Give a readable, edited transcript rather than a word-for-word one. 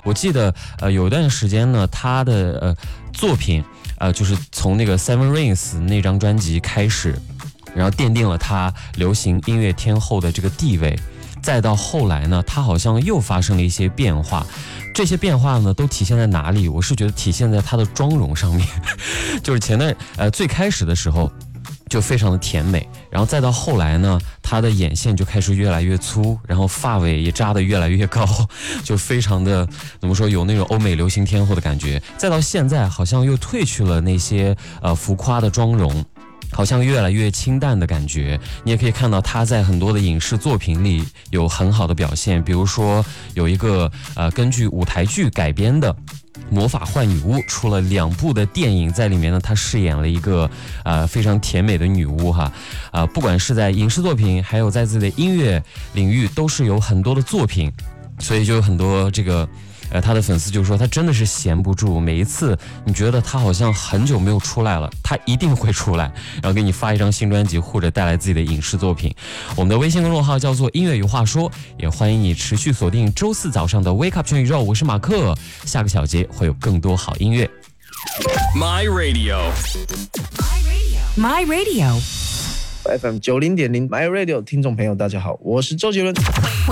我记得有一段时间呢，他的作品就是从那个 Seven Rings 那张专辑开始，然后奠定了他流行音乐天后的这个地位。再到后来呢，他好像又发生了一些变化，这些变化呢都体现在哪里？我是觉得体现在他的妆容上面，就是最开始的时候就非常的甜美，然后再到后来呢，他的眼线就开始越来越粗，然后发尾也扎得越来越高，就非常的怎么说，有那种欧美流行天后的感觉。再到现在，好像又褪去了那些浮夸的妆容。好像越来越清淡的感觉，你也可以看到他在很多的影视作品里有很好的表现，比如说有一个根据舞台剧改编的魔法坏女巫，出了2部的电影，在里面呢，她饰演了一个非常甜美的女巫哈，不管是在影视作品，还有在自己的音乐领域，都是有很多的作品，所以就有很多这个。他的粉丝就说他真的是闲不住，每一次你觉得他好像很久没有出来了，他一定会出来，然后给你发一张新专辑或者带来自己的影视作品。我们的微信公众号叫做音乐有话说，也欢迎你持续锁定周4早上的 Wake Up 全宇宙，我是马克，下个小节会有更多好音乐。 My Radio My Radio FM 90.0 My Radio 听众朋友大家好，我是周杰伦。